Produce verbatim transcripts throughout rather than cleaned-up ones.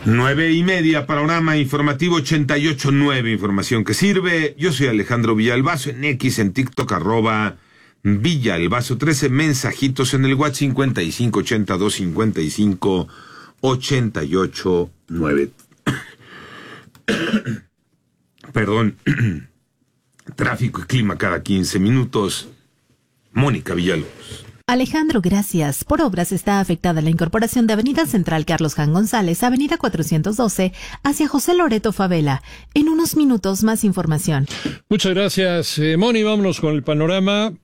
Nueve y media, panorama informativo ochenta y ocho punto nueve, información que sirve. Yo soy Alejandro Villalbazo, en X, en TikTok, arroba Villalbazo trece, mensajitos en el WhatsApp cincuenta y cinco ochenta y dos cincuenta y cinco ochenta y ocho nueve. Perdón. Tráfico y clima cada quince minutos. Mónica Villalobos. Alejandro, gracias. Por obras está afectada la incorporación de Avenida Central Carlos Jan González, Avenida cuatrocientos doce, hacia José Loreto Favela. En unos minutos más información. Muchas gracias, eh, Moni. Vámonos con el panorama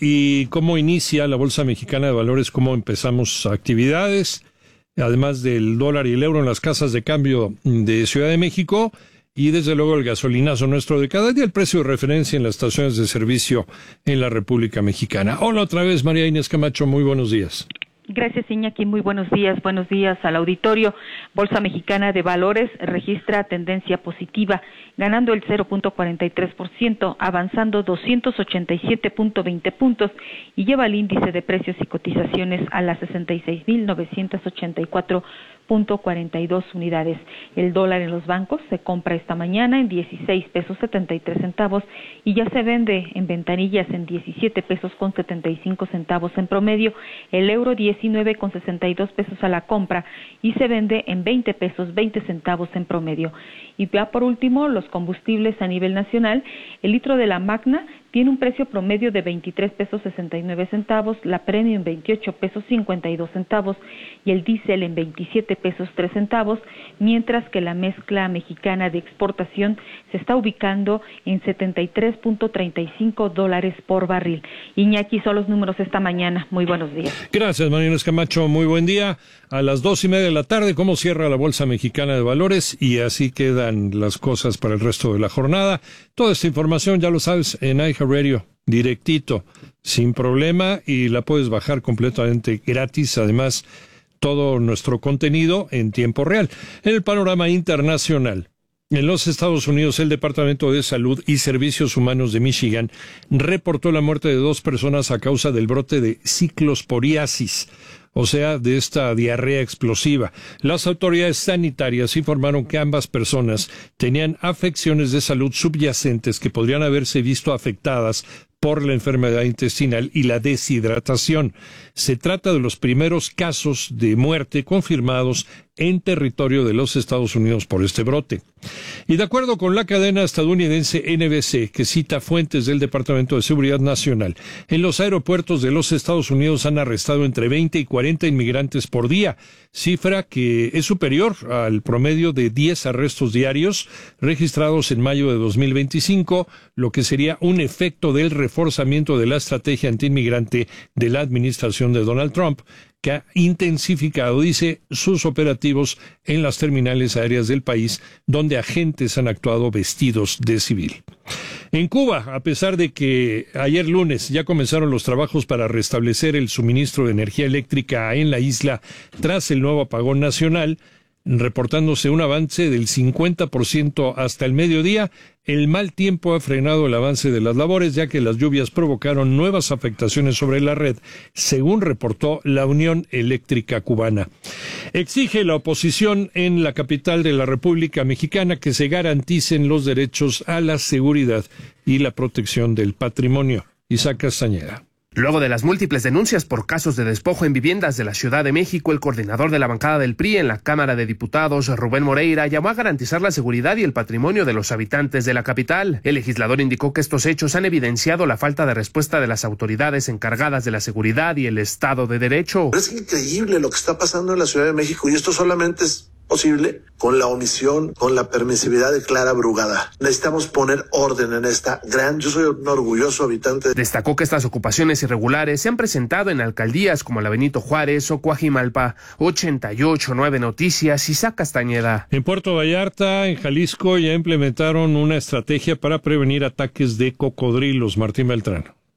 y cómo inicia la Bolsa Mexicana de Valores, cómo empezamos actividades, además del dólar y el euro en las casas de cambio de Ciudad de México. Y desde luego el gasolinazo nuestro de cada día, el precio de referencia en las estaciones de servicio en la República Mexicana. Hola otra vez, María Inés Camacho, muy buenos días. Gracias, Iñaki. Muy buenos días. Buenos días al auditorio. Bolsa Mexicana de Valores registra tendencia positiva, ganando el cero punto cuarenta y tres por ciento, avanzando doscientos ochenta y siete punto veinte puntos y lleva el índice de precios y cotizaciones a las sesenta y seis mil novecientos ochenta y cuatro punto cuarenta y dos unidades. El dólar en los bancos se compra esta mañana en dieciséis pesos setenta y tres centavos y ya se vende en ventanillas en diecisiete pesos con setenta y cinco centavos en promedio. El euro diecinueve con sesenta y dos pesos a la compra y se vende en veinte pesos veinte centavos en promedio. Y ya por último, los combustibles a nivel nacional. El litro de la Magna tiene un precio promedio de veintitrés pesos sesenta y nueve centavos, la Premium veintiocho pesos cincuenta y dos centavos y el diésel en veintisiete pesos tres centavos, mientras que la mezcla mexicana de exportación se está ubicando en setenta y tres punto treinta y cinco dólares por barril. Iñaki, son los números esta mañana. Muy buenos días. Gracias, María Inés Camacho. Muy buen día. A las dos y media de la tarde, ¿cómo cierra la Bolsa Mexicana de Valores? Y así quedan las cosas para el resto de la jornada. Toda esta información, ya lo sabes, en iHeartRadio, directito, sin problema, y la puedes bajar completamente gratis. Además, todo nuestro contenido en tiempo real. En el panorama internacional, en los Estados Unidos, el Departamento de Salud y Servicios Humanos de Michigan reportó la muerte de dos personas a causa del brote de ciclosporiasis, o sea, de esta diarrea explosiva. Las autoridades sanitarias informaron que ambas personas tenían afecciones de salud subyacentes que podrían haberse visto afectadas por la enfermedad intestinal y la deshidratación. Se trata de los primeros casos de muerte confirmados en territorio de los Estados Unidos por este brote. Y de acuerdo con la cadena estadounidense N B C, que cita fuentes del Departamento de Seguridad Nacional, en los aeropuertos de los Estados Unidos han arrestado entre veinte y cuarenta inmigrantes por día, cifra que es superior al promedio de diez arrestos diarios registrados en mayo de dos mil veinticinco, lo que sería un efecto del reforzamiento de la estrategia antiinmigrante de la administración de Donald Trump, que ha intensificado, dice, sus operativos en las terminales aéreas del país, donde agentes han actuado vestidos de civil. En Cuba, a pesar de que ayer lunes ya comenzaron los trabajos para restablecer el suministro de energía eléctrica en la isla tras el nuevo apagón nacional, reportándose un avance del cincuenta por ciento hasta el mediodía, el mal tiempo ha frenado el avance de las labores, ya que las lluvias provocaron nuevas afectaciones sobre la red, según reportó la Unión Eléctrica Cubana. Exige la oposición en la capital de la República Mexicana que se garanticen los derechos a la seguridad y la protección del patrimonio. Isaac Castañeda. Luego de las múltiples denuncias por casos de despojo en viviendas de la Ciudad de México, el coordinador de la bancada del P R I en la Cámara de Diputados, Rubén Moreira, llamó a garantizar la seguridad y el patrimonio de los habitantes de la capital. El legislador indicó que estos hechos han evidenciado la falta de respuesta de las autoridades encargadas de la seguridad y el Estado de Derecho. Es increíble lo que está pasando en la Ciudad de México, y esto solamente es posible con la omisión, con la permisividad de Clara Brugada. Necesitamos poner orden en esta gran... Yo soy un orgulloso habitante. Destacó que estas ocupaciones irregulares se han presentado en alcaldías como la Benito Juárez o Coajimalpa. ochenta y ocho punto nueve Noticias, Isaac Castañeda. En Puerto Vallarta, en Jalisco, ya implementaron una estrategia para prevenir ataques de cocodrilos. Martín Beltrán.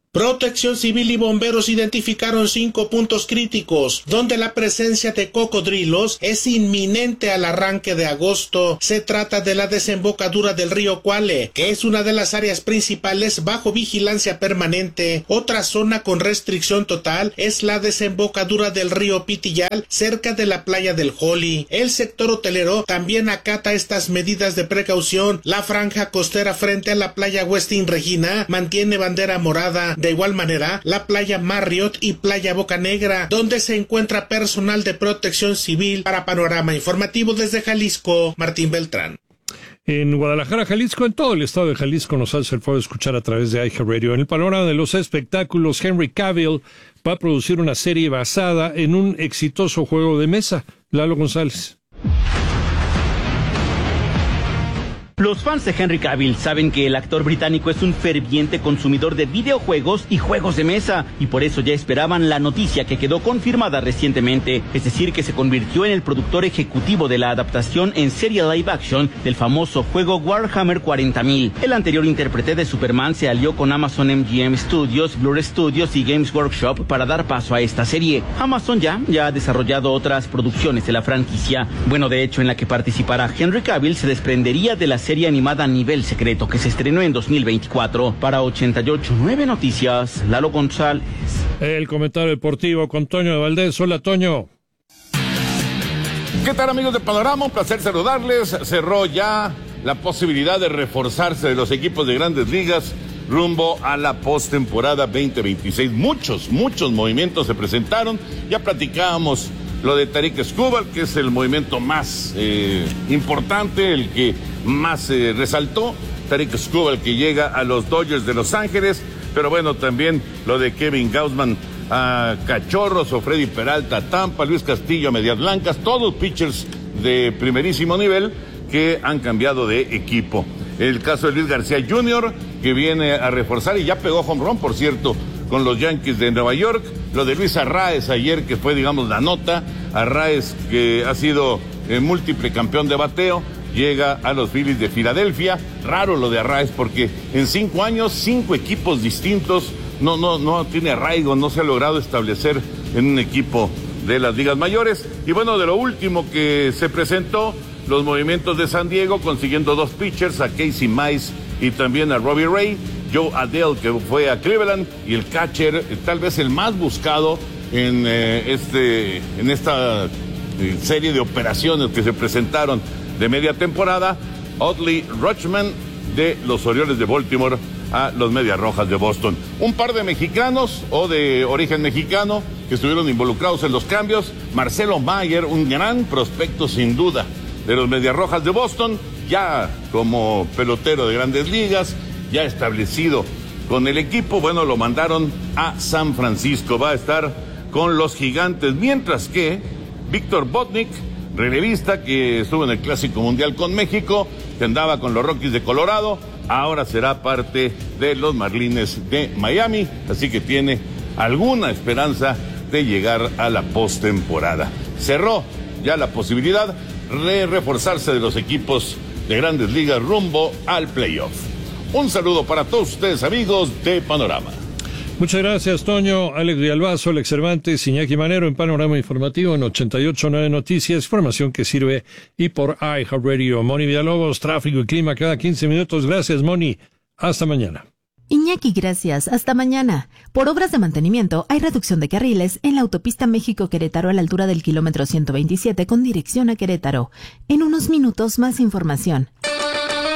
Protección Civil y bomberos identificaron cinco puntos críticos, donde la presencia de cocodrilos es inminente al arranque de agosto. Se trata de la desembocadura del río Cuale, que es una de las áreas principales bajo vigilancia permanente. Otra zona con restricción total es la desembocadura del río Pitillal, cerca de la playa del Joli. El sector hotelero también acata estas medidas de precaución. La franja costera frente a la playa Westin Regina mantiene bandera morada. De igual manera, la playa Marriott y playa Boca Negra, donde se encuentra personal de protección civil. Para Panorama Informativo desde Jalisco, Martín Beltrán. En Guadalajara, Jalisco, en todo el estado de Jalisco nos hace el favor de escuchar a través de iHeartRadio. En el panorama de los espectáculos, Henry Cavill va a producir una serie basada en un exitoso juego de mesa. Lalo González. Los fans de Henry Cavill saben que el actor británico es un ferviente consumidor de videojuegos y juegos de mesa, y por eso ya esperaban la noticia que quedó confirmada recientemente, es decir, que se convirtió en el productor ejecutivo de la adaptación en serie live action del famoso juego Warhammer cuarenta mil. El anterior intérprete de Superman se alió con Amazon M G M Studios, Blur Studios y Games Workshop para dar paso a esta serie. Amazon ya, ya ha desarrollado otras producciones de la franquicia. Bueno, de hecho, en la que participará Henry Cavill se desprendería de la serie animada Nivel Secreto, que se estrenó en dos mil veinticuatro. Para ochenta y ocho punto nueve Noticias, Lalo González. El comentario deportivo con Toño de Valdés. Hola, Toño. ¿Qué tal, amigos de Panorama? Un placer saludarles. Cerró ya la posibilidad de reforzarse de los equipos de Grandes Ligas rumbo a la postemporada veinte veintiséis. Muchos, muchos movimientos se presentaron. Ya platicábamos lo de Tarik Skubal, que es el movimiento más eh, importante, el que más eh, resaltó. Tarik Skubal, que llega a los Dodgers de Los Ángeles, pero bueno, también lo de Kevin Gausman a Cachorros, o Freddy Peralta a Tampa, Luis Castillo a Medias Blancas, todos pitchers de primerísimo nivel que han cambiado de equipo. El caso de Luis García junior, que viene a reforzar y ya pegó home run, por cierto, con los Yankees de Nueva York. Lo de Luis Arraez ayer, que fue, digamos, la nota. Arraez, que ha sido eh, múltiple campeón de bateo, llega a los Phillies de Filadelfia. Raro lo de Arraez, porque en cinco años, cinco equipos distintos, no, no, no tiene arraigo, no se ha logrado establecer en un equipo de las ligas mayores. Y bueno, de lo último que se presentó, los movimientos de San Diego, consiguiendo dos pitchers, a Casey Mize y también a Robbie Ray. Joe Adele, que fue a Cleveland, y el catcher, tal vez el más buscado en, eh, este, en esta eh, serie de operaciones que se presentaron de media temporada, Adley Rutschman, de los Orioles de Baltimore a los Medias Rojas de Boston. Un par de mexicanos o de origen mexicano que estuvieron involucrados en los cambios. Marcelo Mayer, un gran prospecto sin duda de los Medias Rojas de Boston, ya como pelotero de Grandes Ligas, ya establecido con el equipo. Bueno, lo mandaron a San Francisco, va a estar con los Gigantes, mientras que Víctor Botnick, relevista que estuvo en el Clásico Mundial con México, que andaba con los Rockies de Colorado, ahora será parte de los Marlins de Miami, así que tiene alguna esperanza de llegar a la postemporada. Cerró ya la posibilidad de reforzarse de los equipos de Grandes Ligas rumbo al playoff. Un saludo para todos ustedes, amigos de Panorama. Muchas gracias, Toño. Alex Villalbazo, Alex Cervantes, Iñaki Manero en Panorama Informativo en ochenta y ocho punto nueve Noticias, información que sirve y por iHeartRadio. Moni Villalobos, tráfico y clima cada quince minutos. Gracias, Moni. Hasta mañana. Iñaki, gracias. Hasta mañana. Por obras de mantenimiento, hay reducción de carriles en la autopista México-Querétaro a la altura del kilómetro ciento veintisiete con dirección a Querétaro. En unos minutos, más información.